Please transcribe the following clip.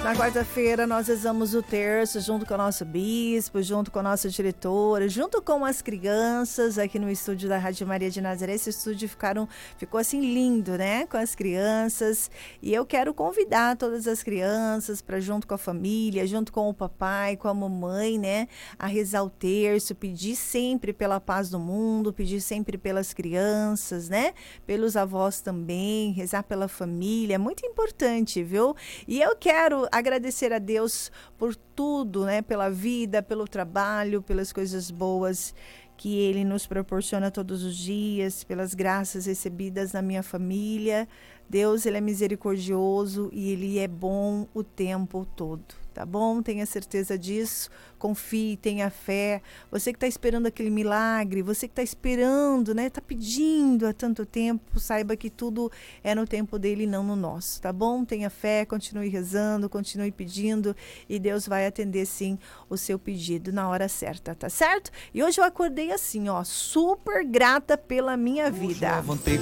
Na quarta-feira nós rezamos o terço junto com o nosso bispo, junto com a nossa diretora, junto com as crianças aqui no estúdio da Rádio Maria de Nazaré. Esse estúdio ficou assim lindo, né? Com as crianças. E eu quero convidar todas as crianças para junto com a família, junto com o papai, com a mamãe, né? A rezar o terço, pedir sempre pela paz do mundo, pedir sempre pelas crianças, né? Pelos avós também, rezar pela família. É muito importante, viu? E eu quero agradecer a Deus por tudo, né? Pela vida, pelo trabalho, pelas coisas boas que Ele nos proporciona todos os dias, pelas graças recebidas na minha família. Deus, Ele é misericordioso e Ele é bom o tempo todo, tá bom? Tenha certeza disso, confie, tenha fé. Você que está esperando aquele milagre, você que está esperando, né? Está pedindo há tanto tempo, saiba que tudo é no tempo dele e não no nosso, tá bom? Tenha fé, continue rezando, continue pedindo e Deus vai atender sim o seu pedido na hora certa, tá certo? E hoje eu acordei assim, ó, super grata pela minha vida.